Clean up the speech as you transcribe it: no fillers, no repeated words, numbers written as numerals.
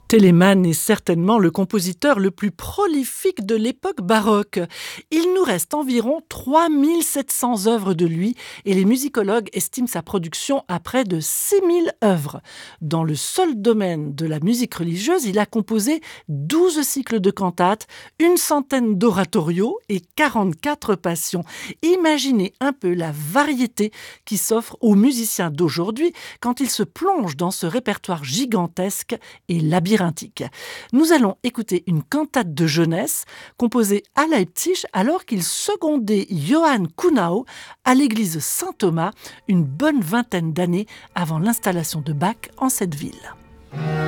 Telemann est certainement le compositeur le plus prolifique de l'époque baroque. Il nous reste environ 3700 œuvres de lui et les musicologues estiment sa production à près de 6000 œuvres. Dans le seul domaine de la musique religieuse, il a composé 12 cycles de cantates, une centaine d'oratorios et 44 passions. Imaginez un peu la variété qui s'offre aux musiciens d'aujourd'hui quand ils se plongent dans ce répertoire gigantesque et labyrinthique. Nous allons écouter une cantate de jeunesse composée à Leipzig alors qu'il secondait Johann Kuhnau à l'église Saint-Thomas une bonne vingtaine d'années avant l'installation de Bach en cette ville.